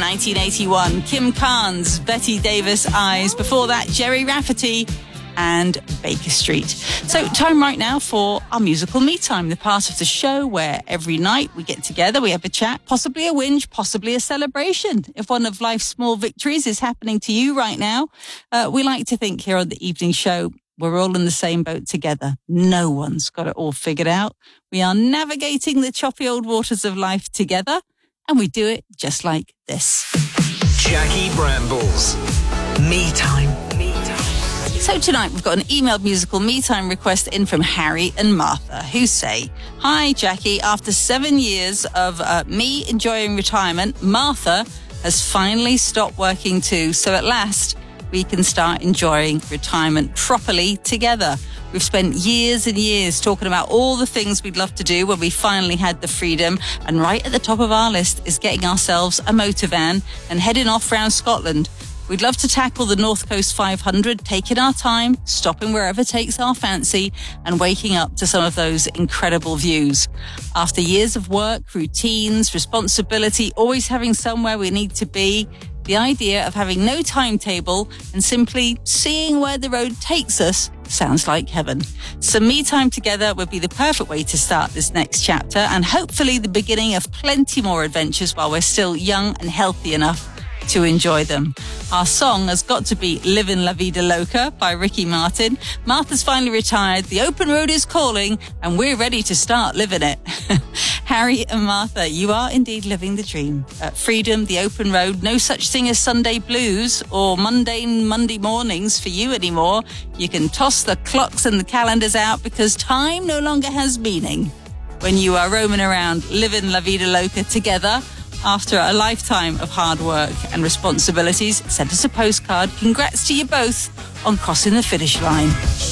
1981. Kim Carnes, Betty Davis Eyes. Before that, Jerry Rafferty and Baker Street. So time right now for our musical me time, the part of the show where every night we get together, we have a chat, possibly a whinge, possibly a celebration. If one of life's small victories is happening to you right now, we like to think here on the evening show, we're all in the same boat together. No one's got it all figured out. We are navigating the choppy old waters of life together, and we do it just like this. Jackie Brambles. Me time. So tonight we've got an emailed musical me time request in from Harry and Martha, who say, "Hi Jackie, after 7 years of me enjoying retirement, Martha has finally stopped working too. So at last we can start enjoying retirement properly together. We've spent years and years talking about all the things we'd love to do when we finally had the freedom. And right at the top of our list is getting ourselves a motor van and heading off round Scotland. We'd love to tackle the North Coast 500, taking our time, stopping wherever takes our fancy, and waking up to some of those incredible views. After years of work, routines, responsibility, always having somewhere we need to be, the idea of having no timetable and simply seeing where the road takes us sounds like heaven. Some me time together would be the perfect way to start this next chapter, and hopefully the beginning of plenty more adventures while we're still young and healthy enough to enjoy them. Our song has got to be Livin' La Vida Loca by Ricky Martin. Martha's finally retired, the open road is calling, and we're ready to start living it." Harry and Martha, you are indeed living the dream. Freedom, the open road, no such thing as Sunday blues or mundane Monday mornings for you anymore. You can toss the clocks and the calendars out because time no longer has meaning when you are roaming around living La Vida Loca together. After a lifetime of hard work and responsibilities, send us a postcard. Congrats to you both on crossing the finish line.